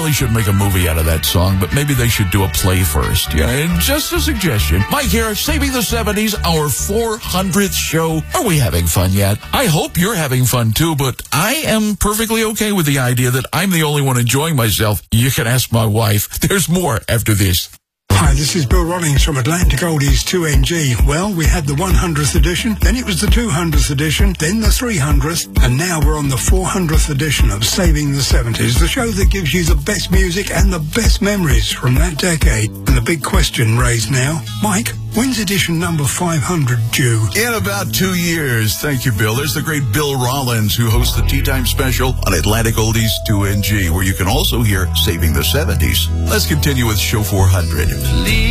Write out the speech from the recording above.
really should make a movie out of that song, but maybe they should do a play first. Yeah, and just a suggestion. Mike here, Saving the 70s, our 400th show. Are we having fun yet? I hope you're having fun too, but I am perfectly okay with the idea that I'm the only one enjoying myself. You can ask my wife. There's more after this. Hi, this is Bill Rollings from Atlantic Oldies 2NG. Well, we had the 100th edition, then it was the 200th edition, then the 300th, and now we're on the 400th edition of Saving the 70s, the show that gives you the best music and the best memories from that decade. And the big question raised now, Mike, when's edition number 500 due? In about 2 years. Thank you, Bill. There's the great Bill Rollins, who hosts the Tea Time Special on Atlantic Oldies 2NG, where you can also hear Saving the 70s. Let's continue with show 400. Please.